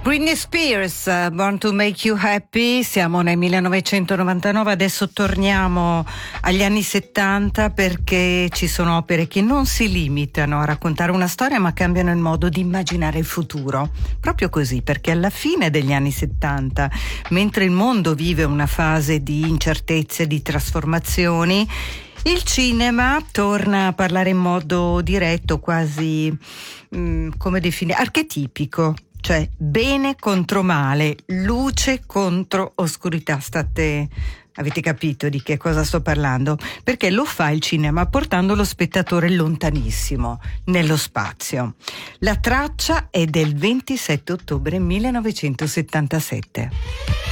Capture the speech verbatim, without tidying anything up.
Britney Spears, uh, Born to Make You Happy. Siamo nel millenovecentonovantanove, adesso torniamo agli anni settanta perché ci sono opere che non si limitano a raccontare una storia ma cambiano il modo di immaginare il futuro. Proprio così, perché alla fine degli anni settanta, mentre il mondo vive una fase di incertezze, di trasformazioni, il cinema torna a parlare in modo diretto, quasi mh, come definire, archetipico. Cioè bene contro male, luce contro oscurità. State, avete capito di che cosa sto parlando? Perché lo fa il cinema portando lo spettatore lontanissimo, nello spazio. La traccia è del ventisette ottobre millenovecentosettantasette.